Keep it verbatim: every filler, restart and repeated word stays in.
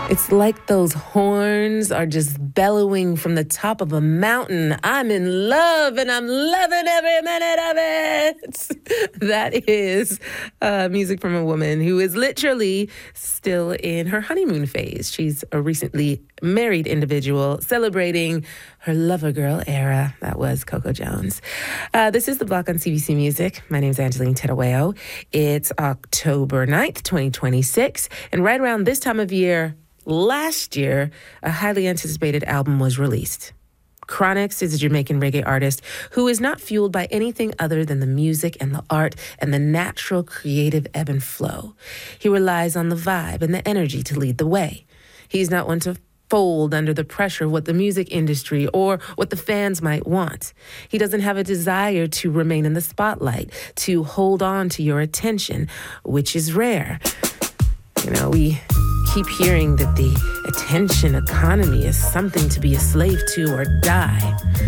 It's like those horns are just bellowing from the top of a mountain. I'm in love and I'm loving every minute of it. That is uh, music from a woman who is literally still in her honeymoon phase. She's a recently married individual celebrating her lover girl era. That was Coco Jones. Uh, this is The Block on C B C Music. My name is Angeline Tedaweo. It's October ninth, twenty twenty-six. And right around this time of year, last year, a highly anticipated album was released. Chronixx is a Jamaican reggae artist who is not fueled by anything other than the music and the art and the natural creative ebb and flow. He relies on the vibe and the energy to lead the way. He's not one to fold under the pressure of what the music industry or what the fans might want. He doesn't have a desire to remain in the spotlight, to hold on to your attention, which is rare. You know, we keep hearing that the attention economy is something to be a slave to or die.